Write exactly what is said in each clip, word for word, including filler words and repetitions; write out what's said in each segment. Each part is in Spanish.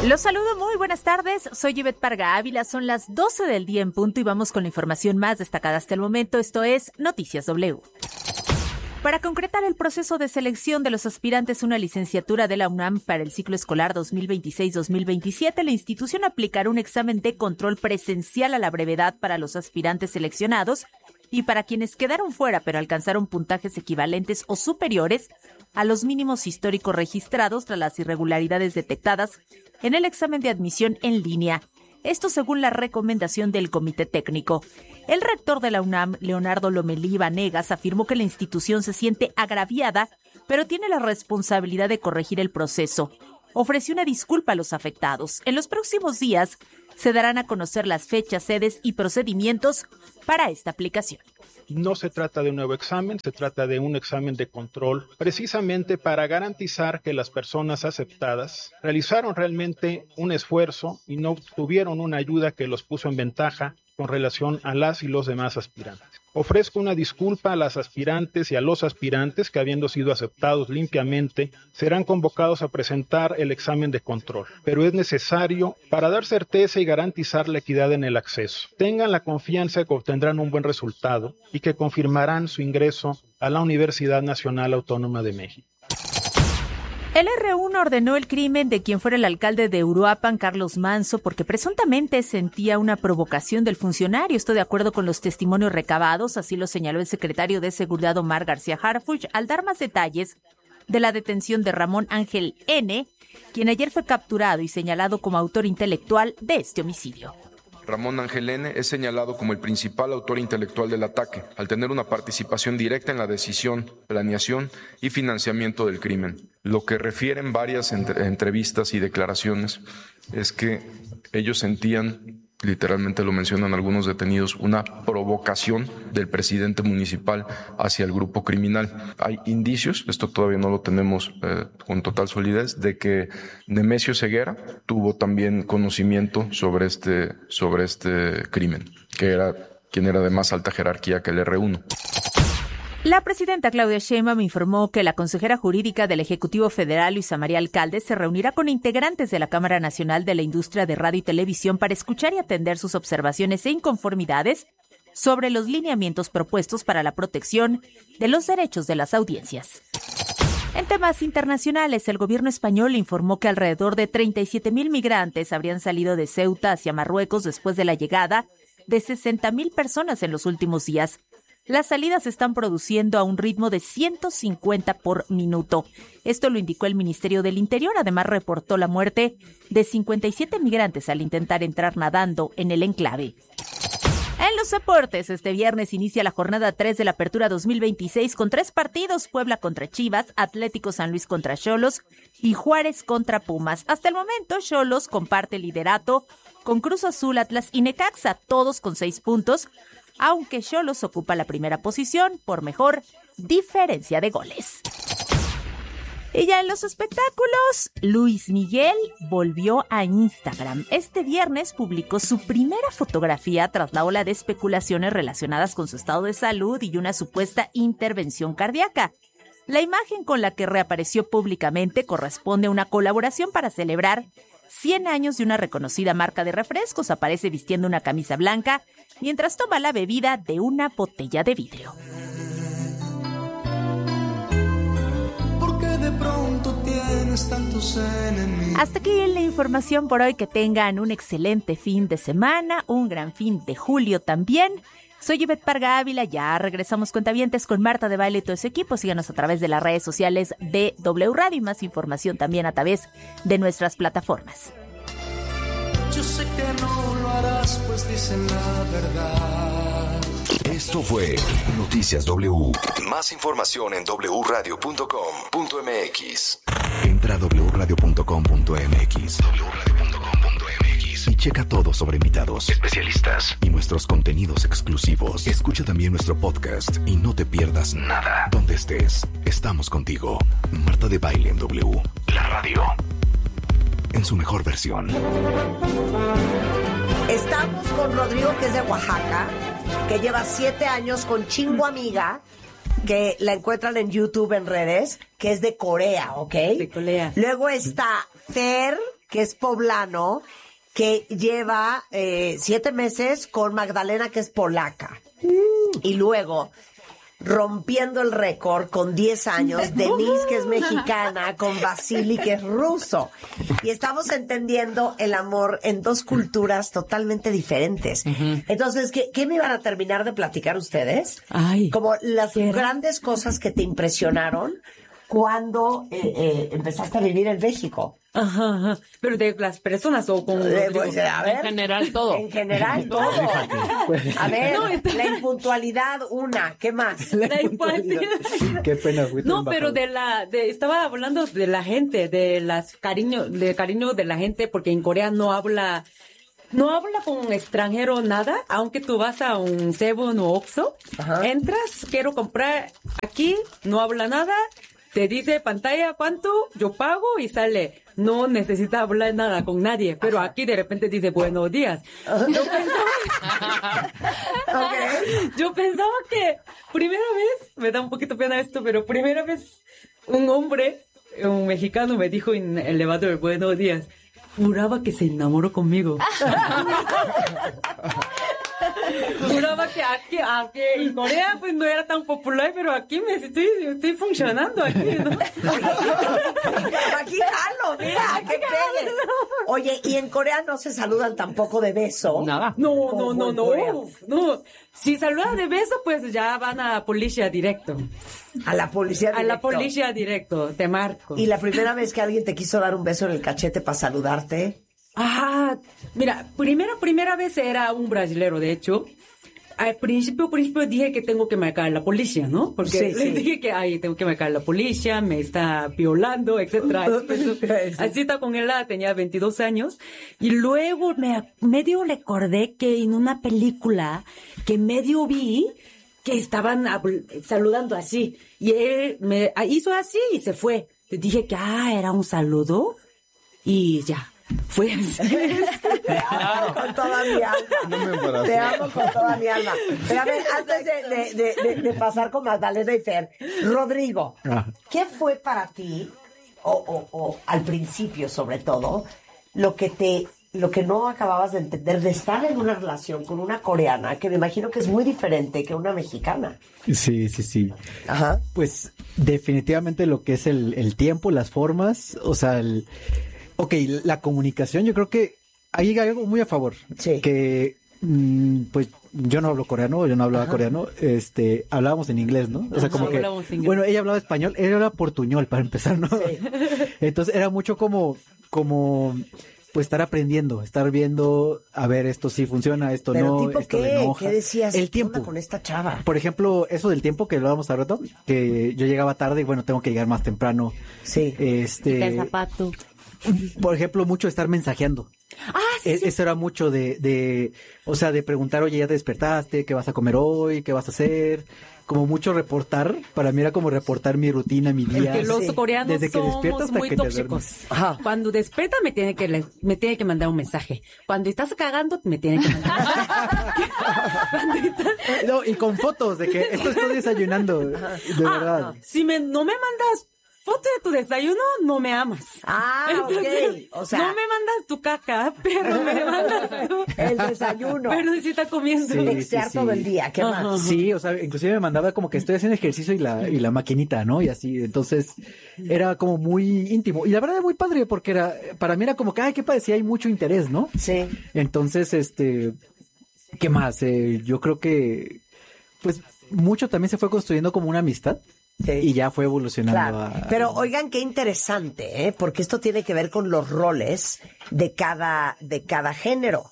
Los saludo, muy buenas tardes, soy Ivette Parga Ávila, son las doce del día en punto y vamos con la información más destacada hasta el momento, esto es Noticias W. Para concretar el proceso de selección de los aspirantes a una licenciatura de la UNAM para el ciclo escolar dos mil veintiséis dos mil veintisiete, la institución aplicará un examen de control presencial a la brevedad para los aspirantes seleccionados y para quienes quedaron fuera pero alcanzaron puntajes equivalentes o superiores a los mínimos históricos registrados tras las irregularidades detectadas en el examen de admisión en línea. Esto según la recomendación del Comité Técnico. El rector de la UNAM, Leonardo Lomelí Vanegas, afirmó que la institución se siente agraviada, pero tiene la responsabilidad de corregir el proceso. Ofreció una disculpa a los afectados. En los próximos días se darán a conocer las fechas, sedes y procedimientos para esta aplicación. No se trata de un nuevo examen, se trata de un examen de control, precisamente para garantizar que las personas aceptadas realizaron realmente un esfuerzo y no tuvieron una ayuda que los puso en ventaja con relación a las y los demás aspirantes. Ofrezco una disculpa a las aspirantes y a los aspirantes que, habiendo sido aceptados limpiamente, serán convocados a presentar el examen de control, pero es necesario para dar certeza y garantizar la equidad en el acceso. Tengan la confianza que obtendrán un buen resultado y que confirmarán su ingreso a la Universidad Nacional Autónoma de México. El erre uno ordenó el crimen de quien fuera el alcalde de Uruapan, Carlos Manso, porque presuntamente sentía una provocación del funcionario. Esto de acuerdo con los testimonios recabados, así lo señaló el secretario de Seguridad Omar García Harfuch al dar más detalles de la detención de Ramón Ángel N., quien ayer fue capturado y señalado como autor intelectual de este homicidio. Ramón Ángel N. es señalado como el principal autor intelectual del ataque, al tener una participación directa en la decisión, planeación y financiamiento del crimen. Lo que refieren varias entre- entrevistas y declaraciones es que ellos sentían, literalmente lo mencionan algunos detenidos, una provocación del presidente municipal hacia el grupo criminal. Hay indicios, esto todavía no lo tenemos eh, con total solidez, de que Nemesio Ceguera tuvo también conocimiento sobre este, sobre este crimen, que era quien era de más alta jerarquía que el erre uno. La presidenta Claudia Sheinbaum informó que la consejera jurídica del Ejecutivo Federal, Luisa María Alcalde, se reunirá con integrantes de la Cámara Nacional de la Industria de Radio y Televisión para escuchar y atender sus observaciones e inconformidades sobre los lineamientos propuestos para la protección de los derechos de las audiencias. En temas internacionales, el gobierno español informó que alrededor de treinta y siete mil migrantes habrían salido de Ceuta hacia Marruecos después de la llegada de sesenta mil personas en los últimos días. Las salidas se están produciendo a un ritmo de ciento cincuenta por minuto. Esto lo indicó el Ministerio del Interior. Además, reportó la muerte de cincuenta y siete migrantes al intentar entrar nadando en el enclave. En los deportes, este viernes inicia la jornada tres de la Apertura dos mil veintiséis con tres partidos: Puebla contra Chivas, Atlético San Luis contra Xolos y Juárez contra Pumas. Hasta el momento, Xolos comparte el liderato con Cruz Azul, Atlas y Necaxa, todos con seis puntos, aunque Xolos ocupa la primera posición por mejor diferencia de goles. Y ya en los espectáculos, Luis Miguel volvió a Instagram. Este viernes publicó su primera fotografía tras la ola de especulaciones relacionadas con su estado de salud y una supuesta intervención cardíaca. La imagen con la que reapareció públicamente corresponde a una colaboración para celebrar cien años de una reconocida marca de refrescos. Aparece vistiendo una camisa blanca mientras toma la bebida de una botella de vidrio. Porque de pronto tienes tantos enemigos. Hasta aquí la información por hoy. Que tengan un excelente fin de semana, un gran fin de julio también. Soy Ivette Parga Ávila, ya regresamos cuentavientes con Marta de Baile y todo su equipo. Síganos a través de las redes sociales de W Radio y más información también a través de nuestras plataformas. Yo sé que no lo harás, pues dicen la verdad. Esto fue Noticias W. Más información en doble u radio punto com punto eme equis. Entra a doble u radio punto com punto eme equis. doble u radio punto com punto eme equis. Y checa todo sobre invitados, especialistas y nuestros contenidos exclusivos. Escucha también nuestro podcast y no te pierdas nada. Donde estés, estamos contigo. Marta de Baile en W. La radio en su mejor versión. Estamos con Rodrigo, que es de Oaxaca, que lleva siete años con Chingo Amiga, que la encuentran en YouTube, en redes, que es de Corea, ¿ok? De Corea. Luego está Fer, que es poblano, que lleva eh, siete meses con Magdalena, que es polaca. Mm. Y luego, rompiendo el récord con diez años, Denise, que es mexicana, con Vasily, que es ruso. Y estamos entendiendo el amor en dos culturas totalmente diferentes. Uh-huh. Entonces, ¿qué, ¿qué me iban a terminar de platicar ustedes? Ay, como las grandes cosas que te impresionaron cuando eh, eh, empezaste a vivir en México. Ajá, ajá. Pero de las personas o con... Eh, pues, a ver, en general todo. En general todo. A ver, no, está... la impuntualidad, una, ¿qué más? La, la impuntualidad. Qué pena. No, pero de la, de, estaba hablando de la gente, de las cariño, de cariño de la gente, porque en Corea no habla, no habla con un extranjero nada, aunque tú vas a un Seven o Oxxo, ajá, entras, quiero comprar aquí, no habla nada, te dice pantalla cuánto, yo pago y sale. No necesita hablar nada con nadie, pero ajá, aquí de repente dice buenos días. Yo pensaba, okay, yo pensaba que primera vez, me da un poquito pena esto, pero primera vez un hombre, un mexicano me dijo en el elevador buenos días. Juraba que se enamoró conmigo. Juraba que aquí, aquí en Corea pues no era tan popular, pero aquí me estoy, estoy funcionando aquí, ¿no? Aquí jalo, mira, que pegue. Oye, y en Corea no se saludan tampoco de beso. Nada. No, no, no, no, no. Si saludan de beso, pues ya van a la policía directo. A la policía directo. A la policía directo, te marco. ¿Y la primera vez que alguien te quiso dar un beso en el cachete para saludarte? Ah, mira, primera, primera vez era un brasilero, de hecho. Al principio, principio dije que tengo que marcar a la policía, ¿no? Porque sí, les sí. dije que, ay, tengo que marcar a la policía, me está violando, etcétera. Así está con él, tenía veintidós años. Y luego me medio recordé que en una película que medio vi, que estaban saludando así. Y él me hizo así y se fue. Le dije que, ah, era un saludo. Y ya. Fue así. Te amo con toda mi alma. No me embaracé. Te amo con toda mi alma. Pero a ver, antes de, de, de, de, de pasar con Magdalena y Fer, Rodrigo, ¿qué fue para ti, o, o, o al principio sobre todo, lo que te, lo que no acababas de entender de estar en una relación con una coreana, que me imagino que es muy diferente que una mexicana? Sí, sí, sí. Ajá. Pues definitivamente lo que es el, el tiempo, las formas, o sea, el... Ok, la comunicación, yo creo que hay algo muy a favor. Sí. Que, mmm, pues, yo no hablo coreano, yo no hablaba Ajá. coreano, este, hablábamos en inglés, ¿no? O sea, como Ajá. que, bueno, ella hablaba español, ella hablaba portuñol, para empezar, ¿no? Sí. Entonces, era mucho como, como, pues, estar aprendiendo, estar viendo, a ver, esto sí funciona, esto ¿Pero no, tipo esto qué? me enoja. ¿Qué decías? El tiempo. Con esta chava. Por ejemplo, eso del tiempo que hablábamos hace rato, que yo llegaba tarde y, bueno, tengo que llegar más temprano. Sí. Este... El zapato. Por ejemplo, mucho estar mensajeando. Ah, sí, es, sí. Eso era mucho de, de, o sea, de preguntar, oye, ¿ya te despertaste? ¿Qué vas a comer hoy? ¿Qué vas a hacer? Como mucho reportar. Para mí era como reportar mi rutina, mi día. Es que los sí. coreanos Desde que somos hasta muy que tóxicos. Ajá. Cuando despierta me tiene que me tiene que mandar un mensaje. Cuando estás cagando me tiene que mandar un mensaje. estás... No, y con fotos de que esto estoy desayunando. De ah, verdad. No. Si me, no me mandas foto de tu desayuno, no me amas. Ah, entonces, ok. O sea, no me mandas tu caca, pero me mandas tu... el desayuno. Pero sí está comiendo. Sí, Textear sí, sí. todo el día, ¿qué uh-huh. más? Sí, o sea, inclusive me mandaba como que estoy haciendo ejercicio y la, y la maquinita, ¿no? Y así, entonces, era como muy íntimo. Y la verdad era muy padre, porque era, para mí era como que, ay, qué padre, sí hay mucho interés, ¿no? Sí. Entonces, este, ¿qué más? Eh, yo creo que, pues, mucho también se fue construyendo como una amistad. Sí. Y ya fue evolucionando. Claro. A... Pero oigan, qué interesante, ¿eh? Porque esto tiene que ver con los roles de cada, de cada género.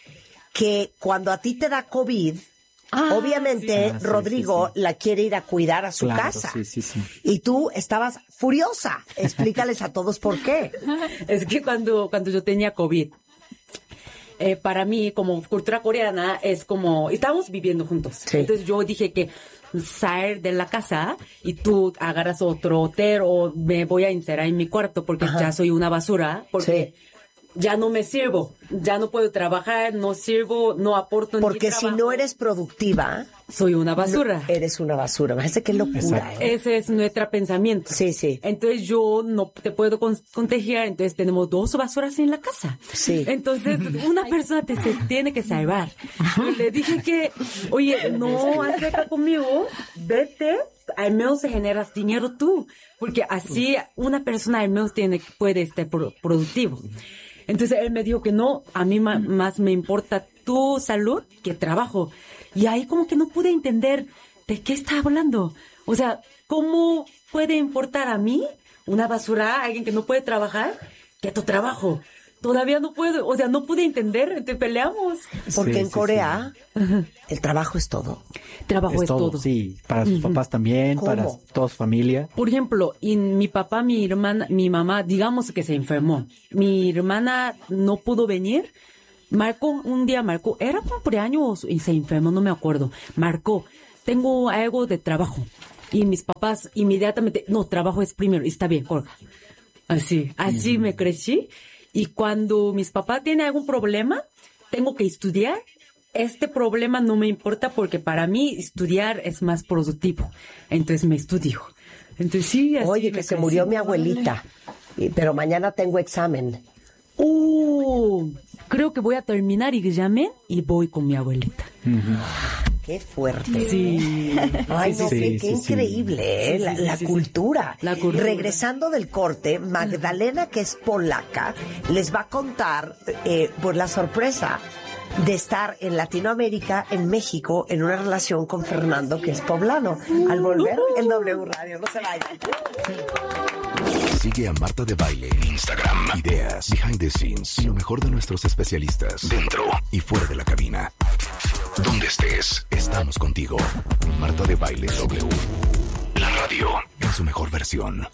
Que cuando a ti te da COVID, ah, obviamente sí. Ah, sí, Rodrigo sí, sí. la quiere ir a cuidar a su claro, casa. Sí, sí, sí. Y tú estabas furiosa. Explícales a todos por qué. Es que cuando, cuando yo tenía COVID, eh, para mí, como cultura coreana, es como, estábamos viviendo juntos. Sí. Entonces yo dije que salir de la casa y tú agarras otro hotel o me voy a encerrar en mi cuarto porque Ajá. ya soy una basura, porque ya no me sirvo, ya no puedo trabajar, no sirvo, no aporto. Porque si no eres productiva, soy una basura. No, eres una basura. Parece que locura. ¿eh? Ese es nuestro pensamiento. Sí, sí. Entonces yo no te puedo con- contagiar, entonces tenemos dos basuras en la casa. Sí. Entonces una persona te se tiene que salvar. Y le dije que, oye, no acerca conmigo, vete, al menos generas dinero tú, porque así una persona al menos tiene, puede estar pro- productivo. Entonces él me dijo que no, a mí ma- más me importa tu salud que trabajo. Y ahí como que no pude entender de qué está hablando. O sea, ¿cómo puede importar a mí, una basura, alguien que no puede trabajar, que tu trabajo? Todavía no puedo, o sea, no pude entender, te peleamos. Porque Sí, en sí, Corea el trabajo es todo. Trabajo es, Es todo, todo. sí. Para sus papás también, ¿Cómo? para toda su familia. Por ejemplo, y mi papá, mi hermana, mi mamá, digamos que se enfermó. Mi hermana no pudo venir. Marcó, un día marcó, era cumpleaños y se enfermó, no me acuerdo. Marcó, tengo algo de trabajo. Y mis papás inmediatamente, no, trabajo es primero, está bien, colga. Así, así me crecí. Y cuando mis papás tienen algún problema, tengo que estudiar. Este problema no me importa porque para mí estudiar es más productivo. Entonces me estudio. Entonces sí, así Oye, me que se crecí. murió mi abuelita. Y- pero mañana tengo examen. Uh, creo que voy a terminar examen y voy con mi abuelita. Qué fuerte. Sí. Ay, no, sí, qué, sí, qué sí, increíble, ¿eh? sí, la, sí, la sí, sí. cultura. La cultura. Regresando del corte, Magdalena, que es polaca, les va a contar eh, pues la sorpresa de estar en Latinoamérica, en México, en una relación con Fernando, que es poblano. Al volver, en W Radio. No se vayan. Sigue a Marta de Baile en Instagram. Ideas, behind the scenes y lo mejor de nuestros especialistas dentro y fuera de la cabina. Donde estés, estamos contigo. Marta de Baile W. La radio en su mejor versión.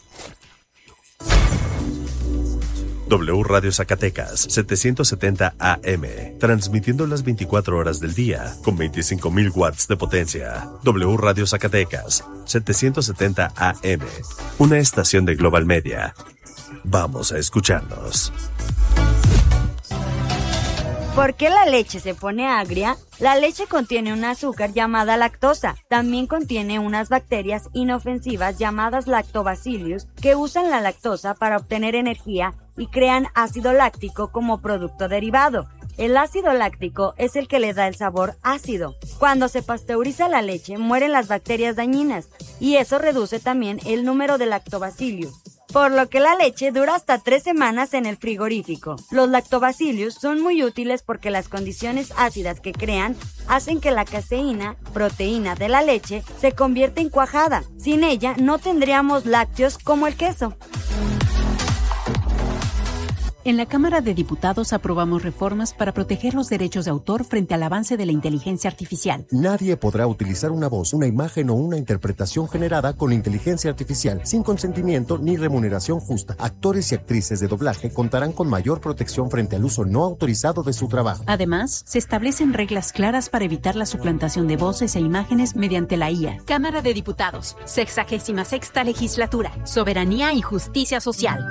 W Radio Zacatecas, setecientos setenta A M, transmitiendo las veinticuatro horas del día, con veinticinco mil watts de potencia. W Radio Zacatecas, setecientos setenta A M, una estación de Global Media. Vamos a escucharnos. ¿Por qué la leche se pone agria? La leche contiene un azúcar llamada lactosa. También contiene unas bacterias inofensivas llamadas lactobacillus que usan la lactosa para obtener energía y crean ácido láctico como producto derivado. El ácido láctico es el que le da el sabor ácido. Cuando se pasteuriza la leche, mueren las bacterias dañinas y eso reduce también el número de lactobacillus, por lo que la leche dura hasta tres semanas en el frigorífico. Los lactobacillus son muy útiles porque las condiciones ácidas que crean hacen que la caseína, proteína de la leche, se convierta en cuajada. Sin ella no tendríamos lácteos como el queso. En la Cámara de Diputados aprobamos reformas para proteger los derechos de autor frente al avance de la inteligencia artificial. Nadie podrá utilizar una voz, una imagen o una interpretación generada con inteligencia artificial sin consentimiento ni remuneración justa. Actores y actrices de doblaje contarán con mayor protección frente al uso no autorizado de su trabajo. Además, se establecen reglas claras para evitar la suplantación de voces e imágenes mediante la I A. Cámara de Diputados, sexagésima sexta legislatura, soberanía y justicia social.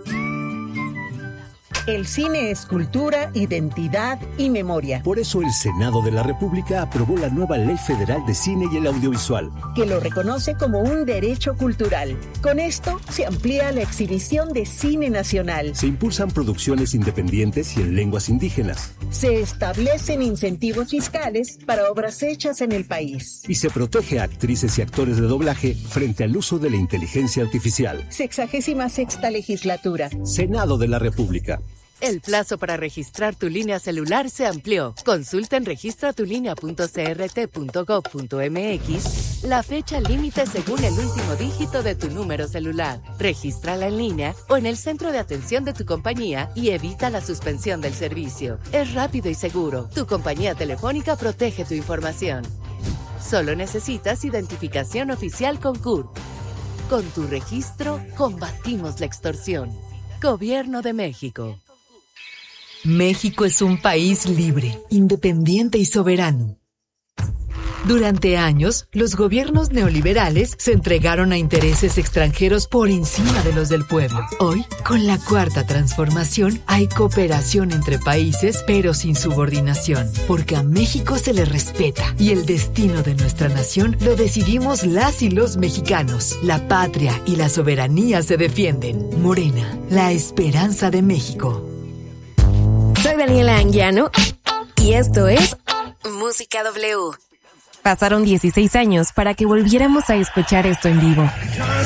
El cine es cultura, identidad y memoria. Por eso el Senado de la República aprobó la nueva Ley Federal de Cine y el Audiovisual, que lo reconoce como un derecho cultural. Con esto se amplía la exhibición de cine nacional. Se impulsan producciones independientes y en lenguas indígenas. Se establecen incentivos fiscales para obras hechas en el país. Y se protege a actrices y actores de doblaje frente al uso de la inteligencia artificial. Sexagésima sexta legislatura. Senado de la República. El plazo para registrar tu línea celular se amplió. Consulta en registratulinea punto c r t punto gov punto m x la fecha límite según el último dígito de tu número celular. Regístrala en línea o en el centro de atención de tu compañía y evita la suspensión del servicio. Es rápido y seguro. Tu compañía telefónica protege tu información. Solo necesitas identificación oficial con C U R P. Con tu registro, combatimos la extorsión. Gobierno de México. México es un país libre, independiente y soberano. Durante años, los gobiernos neoliberales se entregaron a intereses extranjeros por encima de los del pueblo. Hoy, con la cuarta transformación, hay cooperación entre países, pero sin subordinación, porque a México se le respeta y el destino de nuestra nación lo decidimos las y los mexicanos. La patria y la soberanía se defienden. Morena, la esperanza de México. Soy Daniela Anguiano y esto es Música W. Pasaron dieciséis años para que volviéramos a escuchar esto en vivo.